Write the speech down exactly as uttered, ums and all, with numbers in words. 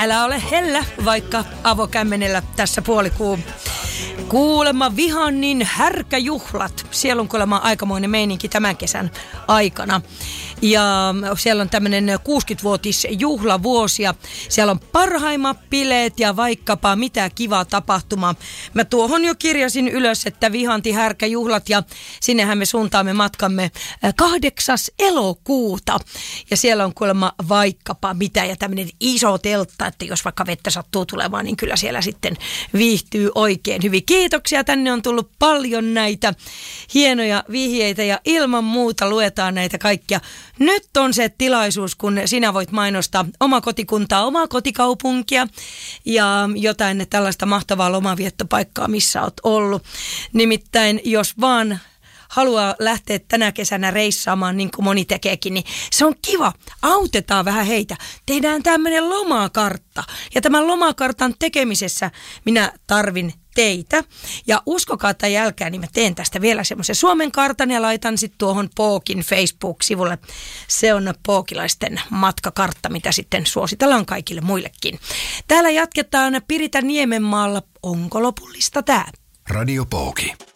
Älä ole hellä, vaikka avokämmenellä tässä puolikuu. Kuulemma Vihannin härkäjuhlat. Siellä on kuulemma aikamoinen meininki tämän kesän aikana. Ja siellä on tämmöinen kuusikymmentävuotisjuhlavuosi ja siellä on parhaimmat bileet ja vaikkapa mitä kivaa tapahtumaa. Mä tuohon jo kirjasin ylös, että Vihanti härkäjuhlat ja sinnehän me suuntaamme matkamme kahdeksas elokuuta. Ja siellä on kuulemma vaikkapa mitä ja tämmöinen iso teltta, että jos vaikka vettä sattuu tulemaan, niin kyllä siellä sitten viihtyy oikein hyvin. Kiitoksia, tänne on tullut paljon näitä hienoja vihjeitä ja ilman muuta luetaan näitä kaikkia. Nyt on se tilaisuus, kun sinä voit mainostaa omaa kotikuntaa, omaa kotikaupunkia ja jotain tällaista mahtavaa lomaviettopaikkaa, missä olet ollut. Nimittäin jos vaan haluaa lähteä tänä kesänä reissaamaan niin kuin moni tekeekin, niin se on kiva. Autetaan vähän heitä. Tehdään tämmöinen lomakartta. Ja tämän lomakartan tekemisessä minä tarvin teitä. Ja uskokaa tämän jälkeen, niin mä teen tästä vielä semmoisen Suomen kartan ja laitan sitten tuohon Pookin Facebook-sivulle. Se on pookilaisten matkakartta, mitä sitten suositellaan kaikille muillekin. Täällä jatketaan Pirita Niemenmaalla. Onko lopullista tää? Radio Pooki.